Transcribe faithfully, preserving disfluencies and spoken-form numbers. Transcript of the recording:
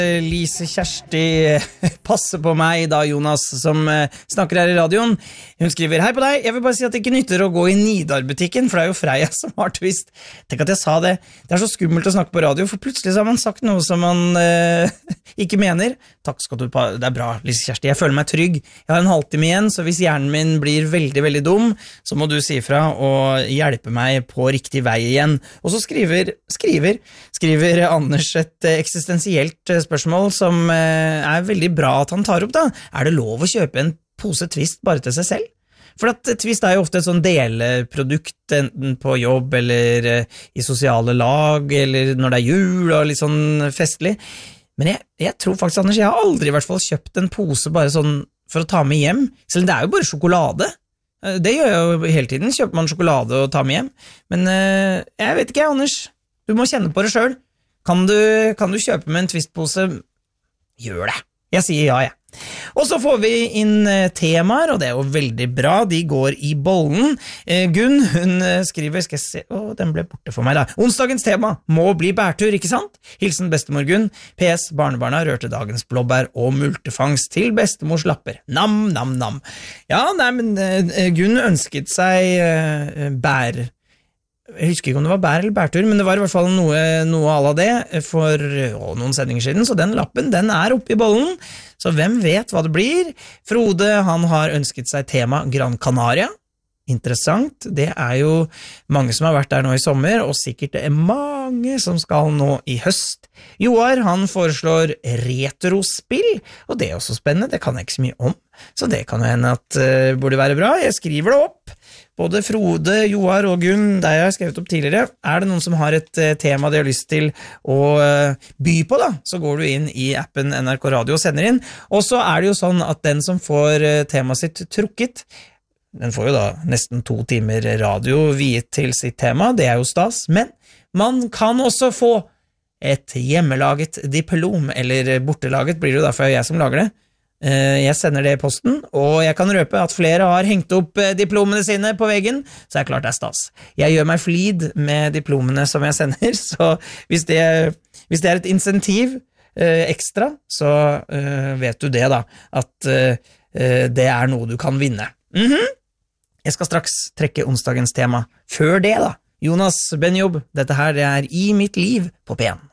Lise Kjersti passer på meg da, Jonas, som snakker her i radioen. Hun skriver, hei på deg, jeg vil bare si at det ikke nytter å gå i Nidar-butikken, for det er jo Freia som har twist. Tenk at jeg sa det. Det er så skummelt å snakke på radio, for plutselig så har man sagt noe som man eh, ikke mener. Takk skal du ha, det er bra, Lise Kjersti. Jeg føler meg trygg. Jeg har en halvtime igjen, så hvis hjernen min blir veldig, veldig dum, så må du si ifra og hjelpe meg på riktig vei igjen. Og så skriver, skriver, skriver Anders et eksistensielt spørsmål spørsmål som er veldig bra at han tar opp da. Er det lov å kjøpe en pose twist bare til seg selv? For at twist er jo ofte et sånn deleprodukt enten på jobb eller i sosiale lag eller når det er jul og litt sånn festlig. Men jeg, jeg tror faktisk, Anders, jeg har aldri i hvert fall kjøpt en pose bare sånn for å ta med hjem. Selv det er jo bare sjokolade. Det gjør jeg jo hele tiden, kjøper man sjokolade og tar med hjem. Men jeg vet ikke, Anders. Du må kjenne på det selv. Kan du, kan du kjøpe med en twistpose? Gjør det. Jeg sier ja, jeg. Og så får vi inn temaer, og det er jo veldig bra. De går i bollen. Eh, Gunn, hun skriver, skal jeg se, åh, den ble borte for meg da. Onsdagens tema må bli bærtur, ikke sant? Hilsen bestemor Gunn. P S. Barnebarna rørte dagens blåbær og multefangst til bestemors lapper. Nam, nam, nam. Ja, nei, men eh, Gunn ønsket seg eh, bær. Jeg husker ikke om det var bær eller bærtur, men det var i hvert fall noe, noe ala det for å, noen sendinger siden, så den lappen, den er oppe i bollen, så hvem vet hva det blir? Frode, han har ønsket seg tema Gran Canaria. Interessant, det er jo mange som har vært der nå i sommer, og sikkert det er mange som skal nå i høst. Joar, han foreslår retrospill, og det er også spennende, det kan jeg ikke så mye om, så det kan jo hende at uh, burde være bra. Jeg skriver det opp. Både Frode, Joar og Gunn, der jeg har skrevet opp tidligere, er det noen som har et uh, tema de har lyst til å uh, by på da, så går du inn i appen N R K Radio og sender inn, og så er det jo sånn at den som får uh, temaet sitt trukket, den får jo da nesten to timer radio viet til sitt tema, det er jo stas, men man kan også få et hjemmelaget diplom, eller bortelaget blir det jo da, for det er jeg som lager det. Jeg sender det i posten, og jeg kan røpe at flere har hengt opp diplomene sine på veggen, så er det klart det er stas. Jeg gjør meg flid med diplomene som jeg sender, så hvis det, hvis det er et insentiv eh, ekstra, så eh, vet du det da, at eh, det er noe du kan vinne. Mhm. Jeg skal straks trekke onsdagens tema. Før det da, Jonas Benjob, dette her det er I mitt liv på P en.